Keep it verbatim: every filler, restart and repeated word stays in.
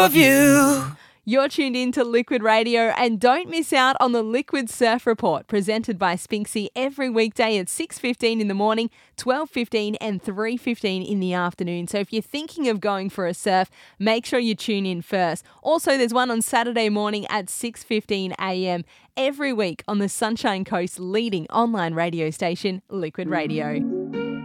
of you. You're tuned in to Liquid Radio, and don't miss out on the Liquid Surf Report presented by Spinksy every weekday at six fifteen in the morning, twelve fifteen and three fifteen in the afternoon. So if you're thinking of going for a surf, make sure you tune in first. Also, there's one on Saturday morning at six fifteen a m every week on the Sunshine Coast's leading online radio station, Liquid Radio.